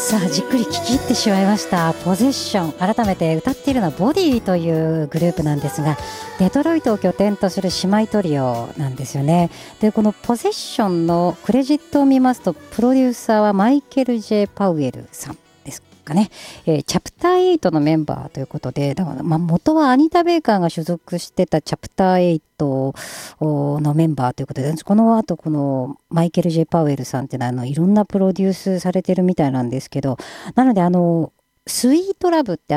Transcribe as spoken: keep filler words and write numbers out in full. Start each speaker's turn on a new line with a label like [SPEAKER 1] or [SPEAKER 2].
[SPEAKER 1] さあじっくり聴き入ってしまいました。ポゼッション、改めて歌っているのはボディというグループなんですが、デトロイトを拠点とする姉妹トリオなんですよね。でこのポゼッションのクレジットを見ますと、プロデューサーはマイケル・ J・ パウエルさんですかね。えーチャプターエイトのメンバーということで、だから、まあ、元はアニタ・ベイカーが所属してたチャプターエイトのメンバーということで、この後このマイケル・ J・ パウエルさんっていうのはあのいろんなプロデュースされてるみたいなんですけど、なのであのスイートラブって